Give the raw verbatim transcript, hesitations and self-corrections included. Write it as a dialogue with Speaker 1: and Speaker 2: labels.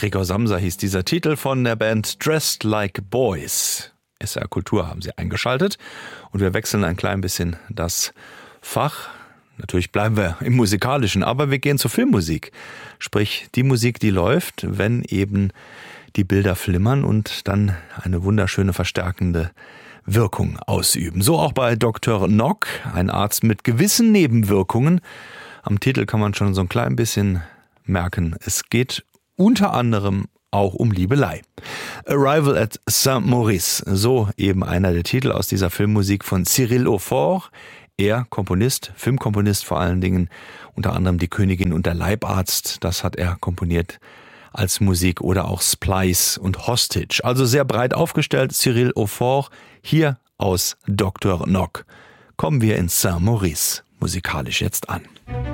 Speaker 1: Gregor Samsa hieß dieser Titel von der Band Dressed Like Boys. S R Kultur haben sie eingeschaltet und wir wechseln ein klein bisschen das Fach. Natürlich bleiben wir im Musikalischen, aber wir gehen zur Filmmusik. Sprich, die Musik, die läuft, wenn eben die Bilder flimmern und dann eine wunderschöne verstärkende Wirkung ausüben. So auch bei Doktor Nock, ein Arzt mit gewissen Nebenwirkungen. Am Titel kann man schon so ein klein bisschen merken, es geht unter anderem auch um Liebelei. Arrival at Saint-Maurice, so eben einer der Titel aus dieser Filmmusik von Cyril Aufort. Er, Komponist, Filmkomponist vor allen Dingen, unter anderem Die Königin und der Leibarzt, das hat er komponiert als Musik, oder auch Splice und Hostage. Also sehr breit aufgestellt, Cyril Aufort, hier aus Doktor Nock. Kommen wir in Saint-Maurice musikalisch jetzt an.